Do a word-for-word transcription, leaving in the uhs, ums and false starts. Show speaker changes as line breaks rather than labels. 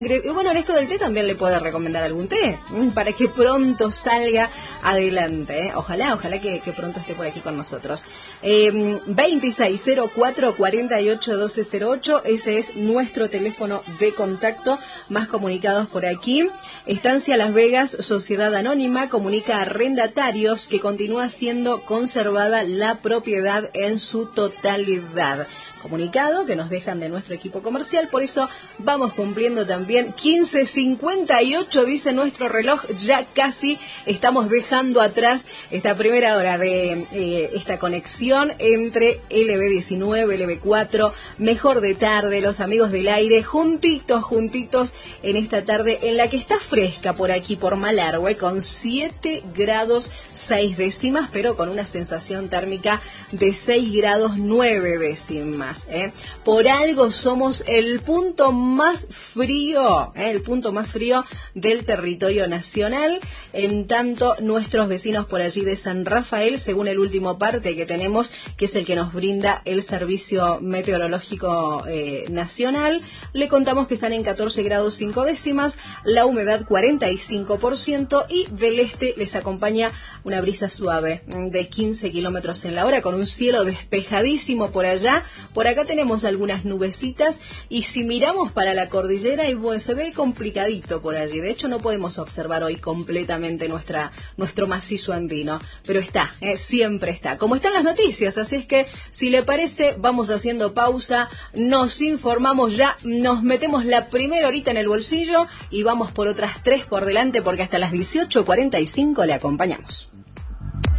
Y bueno, en esto del té también le puede recomendar algún té para que pronto salga adelante, ¿eh? Ojalá, ojalá que, que pronto esté por aquí con nosotros. Eh, veintiséis cero cuatro cuarenta y ocho doce cero ocho, ese es nuestro teléfono de contacto. Más comunicados por aquí. Estancia Las Vegas, Sociedad Anónima, comunica a arrendatarios que continúa siendo conservada la propiedad en su totalidad. Comunicado que nos dejan de nuestro equipo comercial, por eso vamos cumpliendo también quince cincuenta y ocho, dice nuestro reloj, ya casi estamos dejando atrás esta primera hora de eh, esta conexión entre L B diecinueve, L B cuatro, Mejor de Tarde, los amigos del aire, juntitos, juntitos en esta tarde en la que está fresca por aquí, por Malargüe, con siete grados seis décimas, pero con una sensación térmica de seis grados nueve décimas. ¿Eh? Por algo somos el punto más frío, ¿eh? el punto más frío del territorio nacional. En tanto, nuestros vecinos por allí de San Rafael, según el último parte que tenemos, que es el que nos brinda el Servicio Meteorológico eh, Nacional, le contamos que están en catorce grados cinco décimas, la humedad cuarenta y cinco por ciento y del este les acompaña una brisa suave de quince kilómetros en la hora, con un cielo despejadísimo por allá. Por acá tenemos algunas nubecitas y si miramos para la cordillera, y bueno, se ve complicadito por allí. De hecho, no podemos observar hoy completamente nuestra nuestro macizo andino, pero está, eh, siempre está. Como están las noticias, así es que si le parece, vamos haciendo pausa, nos informamos ya, nos metemos la primera horita en el bolsillo y vamos por otras tres por delante porque hasta las dieciocho cuarenta y cinco le acompañamos.